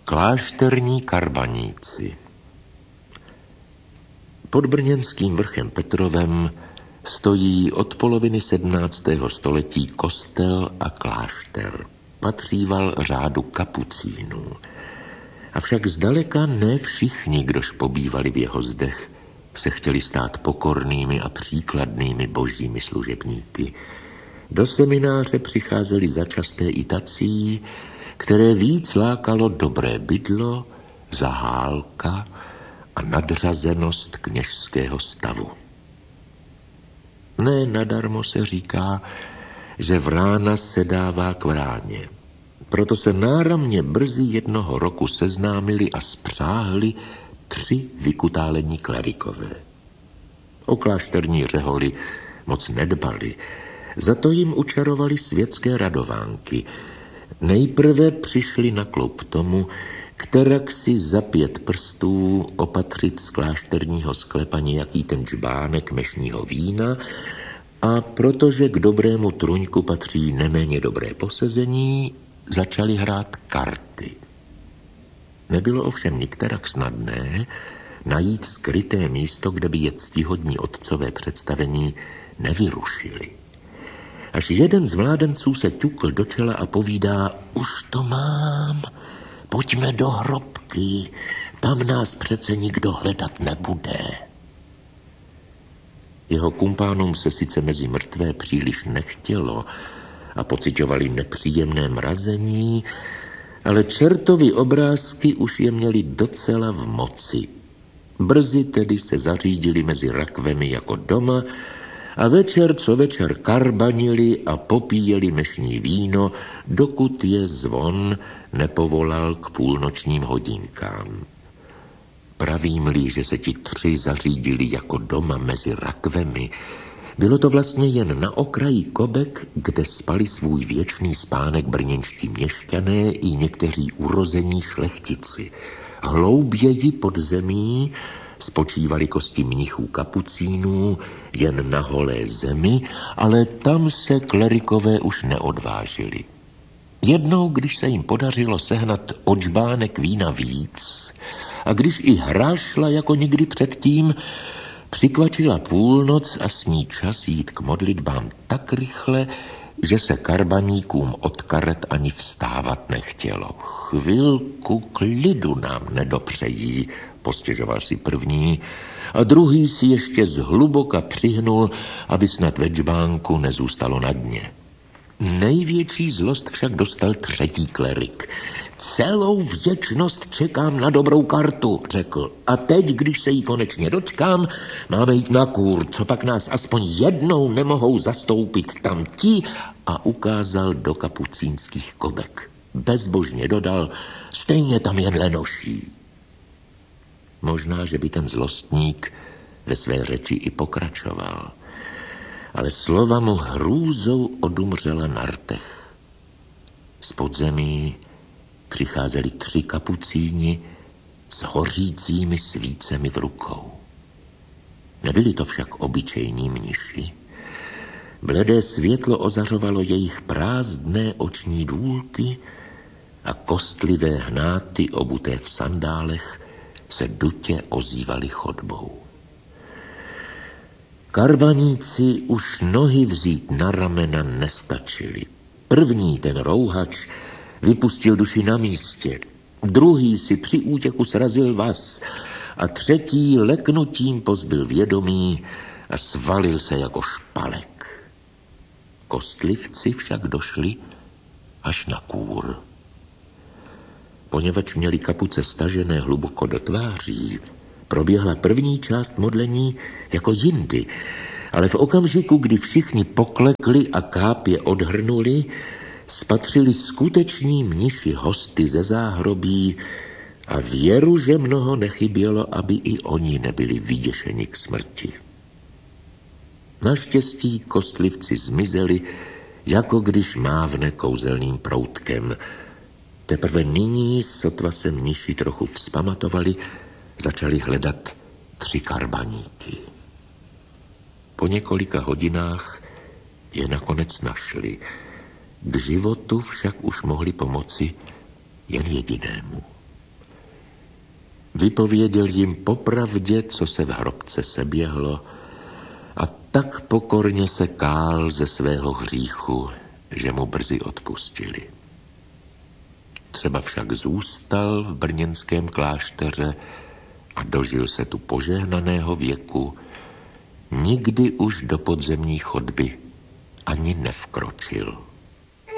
Klášterní karbaníci. Pod brněnským vrchem Petrovem stojí od poloviny 17. století kostel a klášter. Patříval řádu kapucínů. Avšak zdaleka ne všichni, kdož pobývali v jeho zdech, se chtěli stát pokornými a příkladnými božími služebníky. Do semináře přicházeli začasté i tací, které víc lákalo dobré bydlo, zahálka a nadřazenost kněžského stavu. Ne nadarmo se říká, že vrána se dává k vráně. Proto se náramně brzy jednoho roku seznámili a spřáhli 3 vykutálení klerikové. O klášterní řeholi moc nedbali, za to jim učarovali světské radovánky. Nejprve přišli na kloup tomu, kterak si za 5 prstů opatřit z klášterního sklepa nějaký ten džbánek mešního vína, a protože k dobrému truňku patří neméně dobré posezení, začali hrát karty. Nebylo ovšem nikterak snadné najít skryté místo, kde by je ctihodní otcové představení nevyrušili. Až jeden z mládenců se ťukl do čela a povídá: už to mám, pojďme do hrobky, tam nás přece nikdo hledat nebude. Jeho kumpánům se sice mezi mrtvé příliš nechtělo a pociťovali nepříjemné mrazení, ale čertovy obrázky už je měli docela v moci. Brzy tedy se zařídili mezi rakvemi jako doma a večer co večer karbanili a popíjeli mešní víno, dokud je zvon nepovolal k půlnočním hodinkám. Pravím-li, že se ti 3 zařídili jako doma mezi rakvemi, bylo to vlastně jen na okraji kobek, kde spali svůj věčný spánek brněnští měšťané i někteří urození šlechtici. Hlouběji pod zemí spočívali kosti mnichů kapucínů jen na holé zemi, ale tam se klerikové už neodvážili. Jednou, když se jim podařilo sehnat o džbánek vína víc a když i hra šla jako nikdy předtím, přikvačila půlnoc a s ní čas jít k modlitbám tak rychle, že se karbaníkům od karet ani vstávat nechtělo. Chvilku klidu nám nedopřejí, postěžoval si první, a druhý si ještě zhluboka přihnul, aby snad ve džbánku nezůstalo na dně. Největší zlost však dostal 3. klerik. Celou věčnost čekám na dobrou kartu, řekl. A teď, když se jí konečně dočkám, máme jít na kůr, co pak nás aspoň jednou nemohou zastoupit tam ti, a ukázal do kapucínských kobek. Bezbožně dodal: stejně tam jen lenoší. Možná, že by ten zlostník ve své řeči i pokračoval, ale slova mu hrůzou odumřela na rtech. Z podzemí přicházeli 3 kapucíni s hořícími svícemi v rukou. Nebyli to však obyčejní mniši. Bledé světlo ozařovalo jejich prázdné oční důlky a kostlivé hnáty obuté v sandálech se dutě ozývaly chodbou. Karbaníci už nohy vzít na ramena nestačili. První, ten rouhač, vypustil duši na místě, druhý si při útěku srazil vaz a 3. leknutím pozbyl vědomí a svalil se jako špalek. Kostlivci však došli až na kůr. Poněvadž měli kapuce stažené hluboko do tváří, proběhla první část modlení jako jindy, ale v okamžiku, kdy všichni poklekli a kápě odhrnuli, spatřili skuteční mniši hosty ze záhrobí a věru, že mnoho nechybělo, aby i oni nebyli vyděšeni k smrti. Naštěstí kostlivci zmizeli, jako když mávne kouzelným proutkem. Teprve nyní, sotva se mniši trochu vzpamatovali, začali hledat 3 karbaníky. Po několika hodinách je nakonec našli. K životu však už mohli pomoci jen jedinému. Vypověděl jim popravdě, co se v hrobce seběhlo, a tak pokorně se kál ze svého hříchu, že mu brzy odpustili. Třeba však zůstal v brněnském klášteře a dožil se tu požehnaného věku, nikdy už do podzemní chodby ani nevkročil.